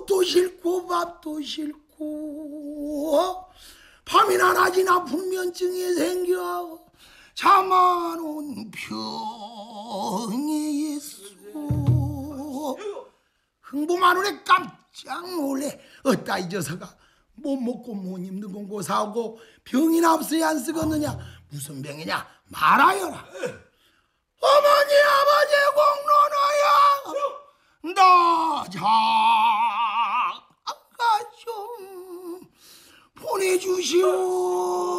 옷도 싫고 밥도 싫고 밤이나 낮이나 불면증이 생겨 잠안 병이 있어. 흥부마누라 깜짝 놀래. 어따 이 녀석아 못 먹고 못 입는 공고사하고 병이나 없어야 안 쓰겠느냐. 무슨 병이냐 말하여라. 어머니 아버지 공로나야 나 잠깐 좀 보내주시오.